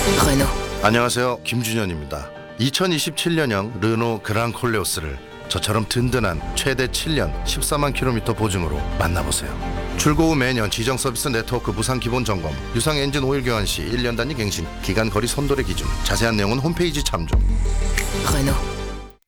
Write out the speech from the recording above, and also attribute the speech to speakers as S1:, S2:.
S1: Renault.
S2: 안녕하세요, 김준현입니다. 2027년형 르노 그랑 콜레오스를 저처럼 든든한 최대 7년 14만 킬로미터 보증으로 만나보세요. 출고 후 매년 지정 서비스 네트워크 무상 기본 점검, 유상 엔진 오일 교환 시 1년 단위 갱신, 기간 거리 선도의 기준, 자세한 내용은 홈페이지 참조.
S1: Renault.